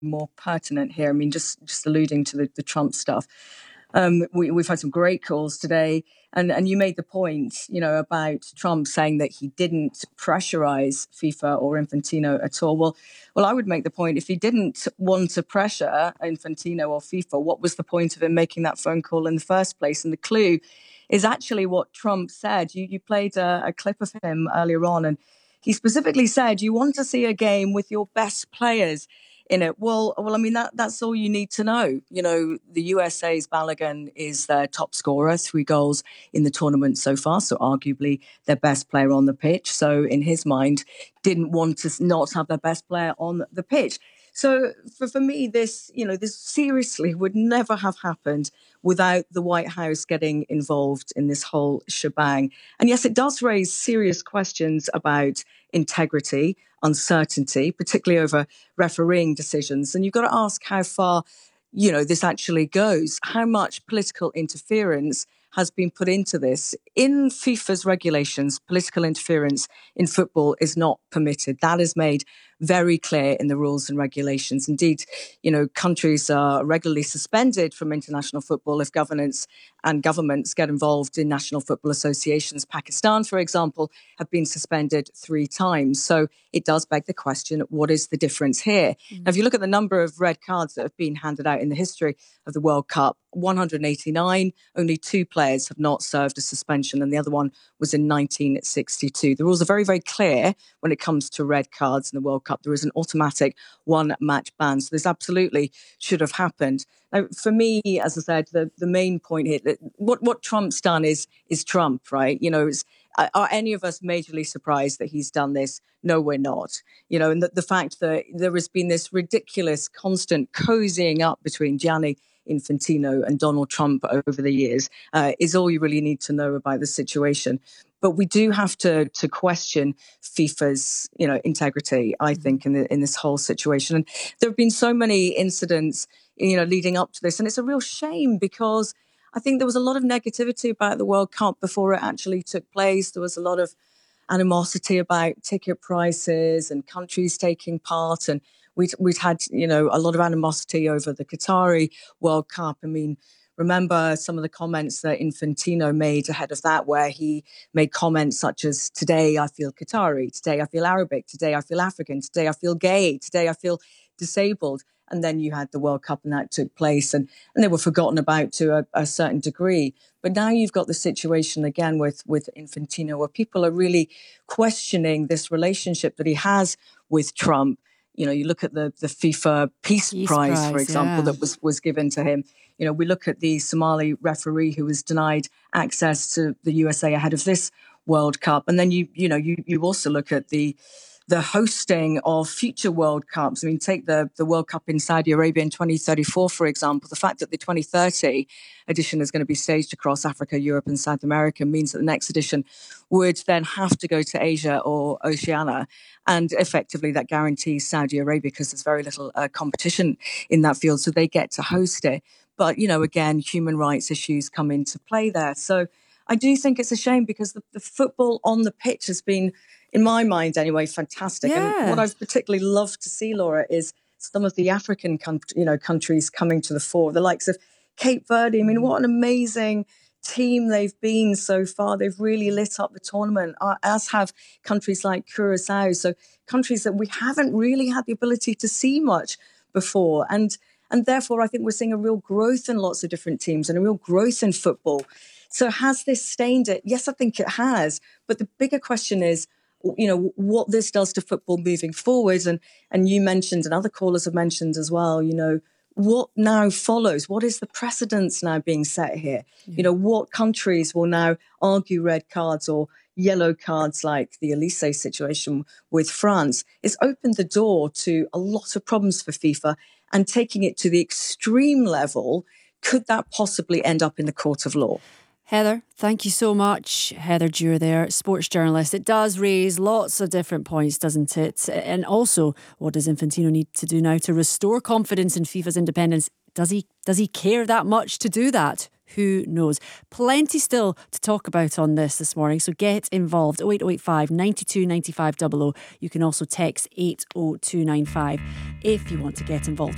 more pertinent here. I mean, just alluding to the Trump stuff. We've had some great calls today, and you made the point, about Trump saying that he didn't pressurize FIFA or Infantino at all. Well, I would make the point, if he didn't want to pressure Infantino or FIFA, what was the point of him making that phone call in the first place? And the clue is actually what Trump said. You played a clip of him earlier on, and he specifically said, you want to see a game with your best players in it. Well, I mean, that's all you need to know. The USA's Balogun is their top scorer, 3 goals in the tournament so far, so arguably their best player on the pitch. So in his mind, didn't want to not have their best player on the pitch. So for me, this seriously would never have happened without the White House getting involved in this whole shebang. And yes, it does raise serious questions about integrity, uncertainty, particularly over refereeing decisions. And you've got to ask how far, this actually goes. How much political interference has been put into this? In FIFA's regulations, political interference in football is not permitted. That is made very clear in the rules and regulations. Indeed, countries are regularly suspended from international football if governments get involved in national football associations. Pakistan, for example, have been suspended 3 times. So it does beg the question, what is the difference here? Now, if you look at the number of red cards that have been handed out in the history of the World Cup, 189, only 2 players have not served a suspension, and the other one was in 1962. The rules are very, very clear when it comes to red cards in the World Cup. There is an automatic 1-match ban. So this absolutely should have happened. Now, for me, as I said, the main point here, that what Trump's done is Trump, right? Are any of us majorly surprised that he's done this? No, we're not. And the fact that there has been this ridiculous constant cozying up between Gianni Infantino and Donald Trump over the years is all you really need to know about the situation. But we do have to question FIFA's, integrity, I think, in this whole situation. And there have been so many incidents, leading up to this. And it's a real shame because I think there was a lot of negativity about the World Cup before it actually took place. There was a lot of animosity about ticket prices and countries taking part. And we'd had, a lot of animosity over the Qatari World Cup. I mean, remember some of the comments that Infantino made ahead of that, where he made comments such as, today I feel Qatari, today I feel Arabic, today I feel African, today I feel gay, today I feel disabled. And then you had the World Cup and that took place and they were forgotten about to a certain degree. But now you've got the situation again with Infantino, where people are really questioning this relationship that he has with Trump. You look at the FIFA Peace Prize, for example, that was given to him. We look at the Somali referee who was denied access to the USA ahead of this World Cup. And then you also look at the hosting of future World Cups. I mean, take the World Cup in Saudi Arabia in 2034, for example. The fact that the 2030 edition is going to be staged across Africa, Europe and South America means that the next edition would then have to go to Asia or Oceania. And effectively that guarantees Saudi Arabia, because there's very little competition in that field, so they get to host it. But, again, human rights issues come into play there. So I do think it's a shame because the football on the pitch has been, in my mind anyway, fantastic. Yeah. And what I've particularly loved to see, Laura, is some of the African countries coming to the fore, the likes of Cape Verde. I mean, what an amazing team they've been so far. They've really lit up the tournament, as have countries like Curacao. So countries that we haven't really had the ability to see much before. And therefore, I think we're seeing a real growth in lots of different teams and a real growth in football. So has this stained it? Yes, I think it has. But the bigger question is, what this does to football moving forward. And you mentioned, and other callers have mentioned as well, what now follows? What is the precedence now being set here? Yeah. What countries will now argue red cards or yellow cards like the Elise situation with France? It's opened the door to a lot of problems for FIFA, and taking it to the extreme level, could that possibly end up in the court of law? Heather, thank you so much. Heather Dewar there, sports journalist. It does raise lots of different points, doesn't it? And also, what does Infantino need to do now to restore confidence in FIFA's independence? Does he care that much to do that? Who knows? Plenty still to talk about on this morning, so get involved. 08085 92 95 00. You can also text 80295 if you want to get involved.